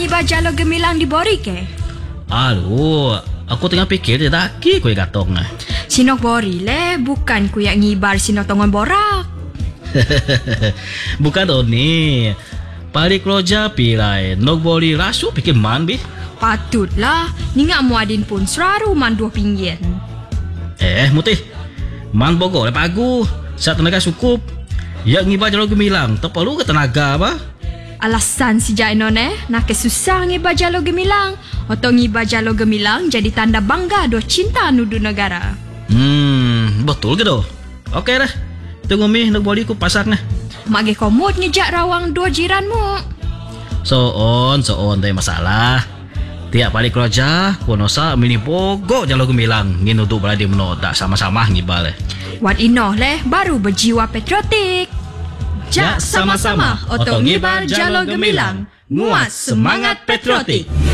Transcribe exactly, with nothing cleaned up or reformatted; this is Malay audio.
ngibar jalo gemilang di bori ke? Aduh, aku tengah pikir dia daki kue gatong nah. Sinok bori le, bukan ku yang ngibar sinok tongon borak. Bukan Doni. Palik roja pilai nok bori rasu pikir man bi. Patutlah, ni ngak muadin pun seraru man dua pinggian. Eh, mutih. Man bogor le pagu. Saat tenaga cukup. Ya ngibar jalo gemilang, tak perlu ke tenaga apa? Alasan si Jaino ne, nak kesusah ngibar jalo gemilang. Atau ngibar jalo gemilang jadi tanda bangga do cinta nudu negara. Hmm, betul ke do? Okey dah. Tunggu mi nak boli ku pasak nah. Mak komod ngejak rawang dua jiranmu. So on, so on, tak masalah. Tiap balik kerja, konosa mini bogo jalo gemilang. Ngin untuk berada meno tak sama-sama ngibal eh. Wat inoh leh baru berjiwa patriotik. Jak sama-sama otong ngibar jalo gemilang. Nguat semangat patriotik.